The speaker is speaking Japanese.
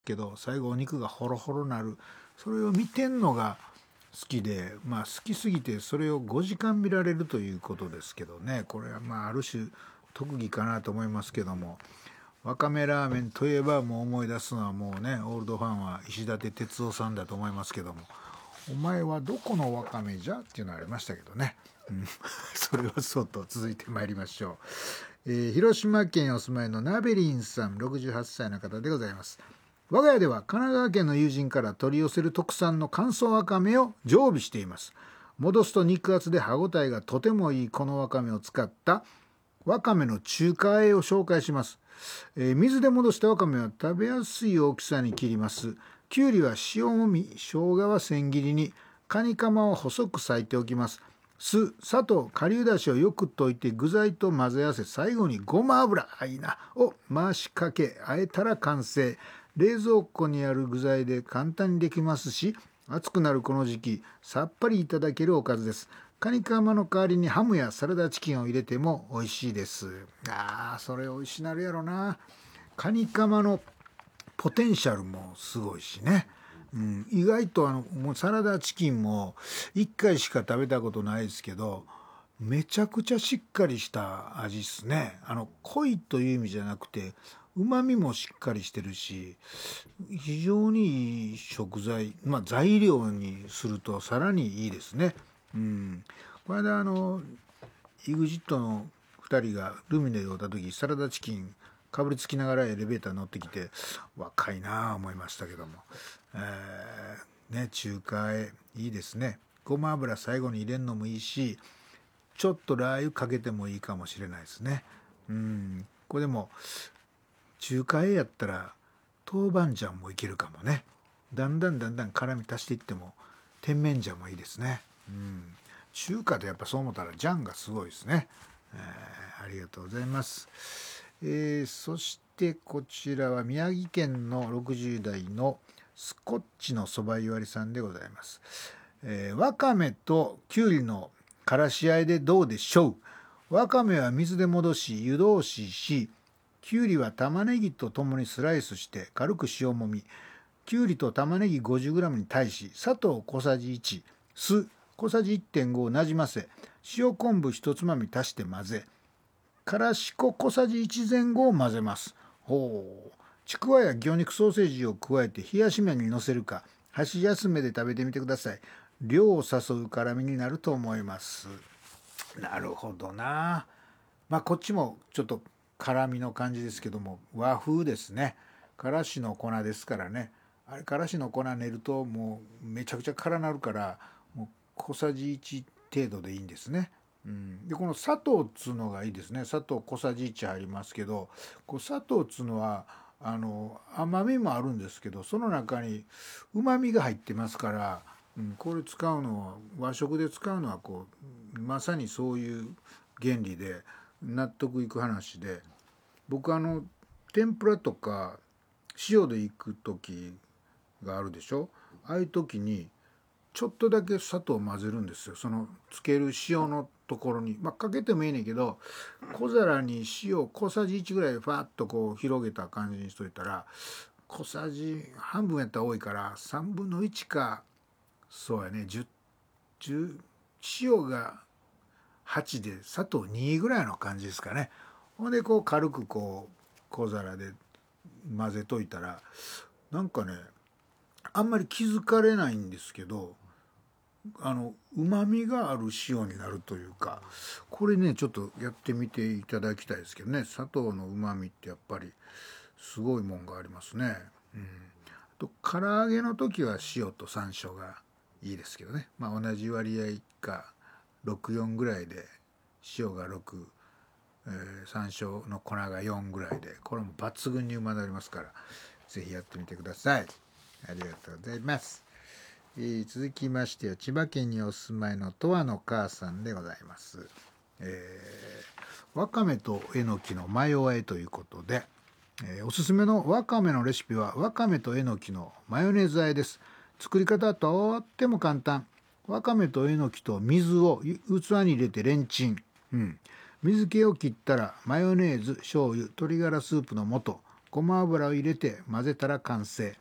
けど最後お肉がホロホロなる、それを見てんのが好きで、好きすぎてそれを5時間見られるということですけどね、これはある種特技かなと思いますけども、わかめラーメンといえばもう思い出すのはもうね、オールドファンは石立哲夫さんだと思いますけども、お前はどこのわかめじゃっていうのがありましたけどね、それはそうと続いてまいりましょう。広島県お住まいのナベリンさん、68歳の方でございます。我が家では神奈川県の友人から取り寄せる特産の乾燥わかめを常備しています。戻すと肉厚で歯ごたえがとてもいいこのわかめを使ったわかめの中華和えを紹介します。水で戻したわかめは食べやすい大きさに切ります。きゅうりは塩もみ、生姜は千切りに、カニカマを細く裂いておきます。酢、砂糖、顆粒だしをよく溶いて具材と混ぜ合わせ、最後にごま油を回しかけあえたら完成。冷蔵庫にある具材で簡単にできますし、暑くなるこの時期さっぱりいただけるおかずです。カニカマの代わりにハムやサラダチキンを入れても美味しいです。それ美味しなるやろな。カニカマのポテンシャルもすごいしね、意外ともうサラダチキンも1回しか食べたことないですけど、めちゃくちゃしっかりした味っすね。濃いという意味じゃなくて旨味もしっかりしてるし、非常にいい食材、材料にするとさらにいいですね。この間EXIT の2人がルミネで会った時、サラダチキンかぶりつきながらエレベーター乗ってきて若いなあ思いましたけども、中華へいいですね。ごま油最後に入れるのもいいし、ちょっとラー油かけてもいいかもしれないですね。これでも中華へやったら豆板醤もいけるかもね。だんだん辛み足していっても甜麺醤もいいですね。中華でやっぱそう思ったら醤がすごいですね。ありがとうございます。そしてこちらは宮城県の60代のスコッチのそばいわりさんでございます。わかめときゅうりのからし和えでどうでしょう。わかめは水で戻し湯通し、きゅうりは玉ねぎとともにスライスして軽く塩もみ、きゅうりと玉ねぎ 50g に対し砂糖小さじ1、酢小さじ 1.5 をなじませ、塩昆布1つまみ足して混ぜ、からし粉小さじ1前後を混ぜます。ちくわや魚肉ソーセージを加えて冷やし麺にのせるか箸休めで食べてみてください。量を誘う辛みになると思います。なるほどな。こっちもちょっと辛みの感じですけども、和風ですね。からしの粉ですからね。あれからしの粉練るともうめちゃくちゃ辛なるから、もう小さじ1程度でいいんですね。でこの砂糖っつうのがいいですね。砂糖小さじ1入りますけど、砂糖っつうのは甘みもあるんですけど、その中にうまみが入ってますから、これ使うのは和食で使うのはまさにそういう原理で納得いく話で、僕天ぷらとか塩でいく時があるでしょ。ああいう時にちょっとだけ砂糖を混ぜるんですよ。そのつける塩のところに、かけてもいいねんけど、小皿に塩小さじ1ぐらいファッと広げた感じにしといたら、小さじ半分やったら多いから3分の1か、そうやね、10塩が8で砂糖2ぐらいの感じですかね。ほんで軽く小皿で混ぜといたら、なんかね、あんまり気づかれないんですけど、うまみがある塩になるというか、これねちょっとやってみていただきたいですけどね。砂糖のうまみってやっぱりすごいもんがありますね。あと唐揚げの時は塩と山椒がいいですけどね。同じ割合か64ぐらいで、塩が6、山椒の粉が4ぐらいで、これも抜群にうまくなりますから、ぜひやってみてください。ありがとうございます。続きましては千葉県にお住まいのとわの母さんでございます。わかめとえのきのマヨ和えということで、おすすめのわかめのレシピはわかめとえのきのマヨネーズ和えです。作り方はとっても簡単。わかめとえのきと水を器に入れてレンチン、水気を切ったらマヨネーズ、醤油、鶏ガラスープの素、 ごま油を入れて混ぜたら完成。